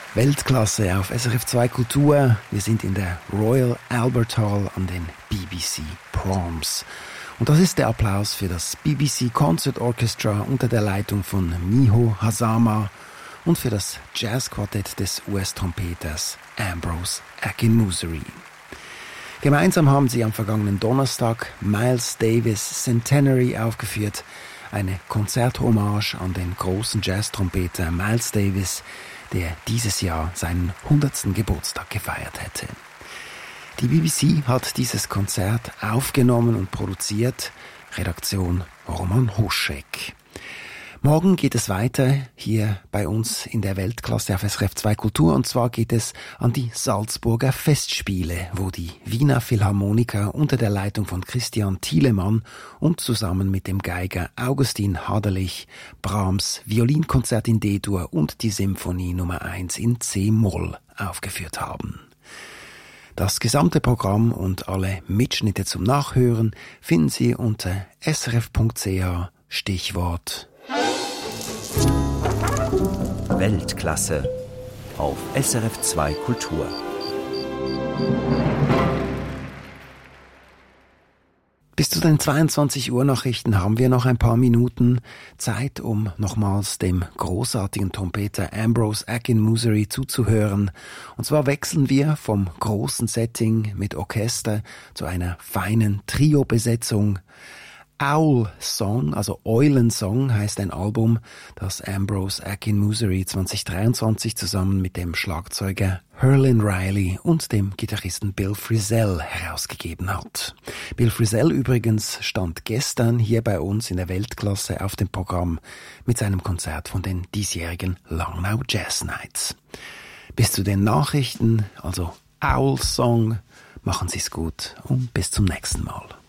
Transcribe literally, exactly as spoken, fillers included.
Weltklasse auf S R F zwei Kultur. Wir sind in der Royal Albert Hall an den B B C Proms. Und das ist der Applaus für das B B C Concert Orchestra unter der Leitung von Miho Hazama und für das Jazzquartett des U S-Trompeters Ambrose Akinmusire. Gemeinsam haben sie am vergangenen Donnerstag Miles Davis Centenary aufgeführt, eine Konzerthommage an den großen Jazztrompeter Miles Davis, der dieses Jahr seinen hundertsten Geburtstag gefeiert hätte. Die B B C hat dieses Konzert aufgenommen und produziert. Redaktion Roman Hoschek. Morgen geht es weiter hier bei uns in der Weltklasse auf S R F zwei Kultur, und zwar geht es an die Salzburger Festspiele, wo die Wiener Philharmoniker unter der Leitung von Christian Thielemann und zusammen mit dem Geiger Augustin Haderlich Brahms Violinkonzert in D-Dur und die Symphonie Nummer eins in C-Moll aufgeführt haben. Das gesamte Programm und alle Mitschnitte zum Nachhören finden Sie unter s r f punkt c h Stichwort Weltklasse auf S R F zwei Kultur. Bis zu den zweiundzwanzig Uhr Nachrichten haben wir noch ein paar Minuten Zeit, um nochmals dem großartigen Trompeter Ambrose Akinmusire zuzuhören. Und zwar wechseln wir vom großen Setting mit Orchester zu einer feinen Trio-Besetzung. Owl Song, also Eulensong, heißt ein Album, das Ambrose Akinmusire zwanzig dreiundzwanzig zusammen mit dem Schlagzeuger Herlin Riley und dem Gitarristen Bill Frisell herausgegeben hat. Bill Frisell übrigens stand gestern hier bei uns in der Weltklasse auf dem Programm mit seinem Konzert von den diesjährigen Langnau Jazz Nights. Bis zu den Nachrichten, also Owl Song, machen Sie's gut und bis zum nächsten Mal.